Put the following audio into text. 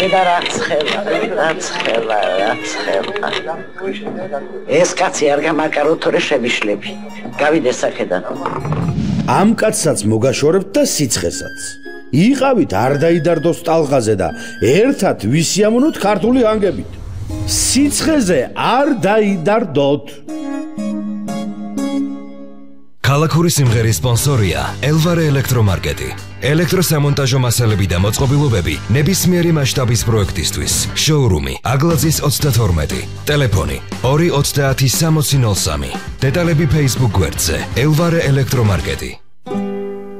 და რაც ხება. ეს კაცი არ გამაკარო თორე შევიშლები. გავიდე სახედან. ამ კაცსაც მოგაშორებთ და სიცხესაც. იყავით არ დაიდარდოს ტალღაზე და ერთად ვისიამოვნოთ ქართული ანგებით. სიცხეზე არ დაიდარდოთ. ქალაქური სიმღერის სპონსორია ელვარე ელექტრომარკეტი. ელექტროსამონტაჟო მასალები და მოწყობილობები ნებისმიერი მასშტაბის პროექტისთვის. შოურუმი აგლაძის 32. ტელეფონი 230 6003. დეტალები Facebook გვერდზე ელვარე ელექტრომარკეტი.